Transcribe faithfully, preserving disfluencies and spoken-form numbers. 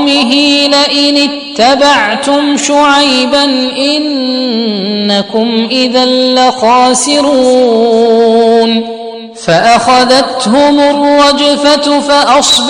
قومه لئن اتبعتم شعيبا إنكم إذا لخاسرون فأخذتهم الرجفة فأصبحوا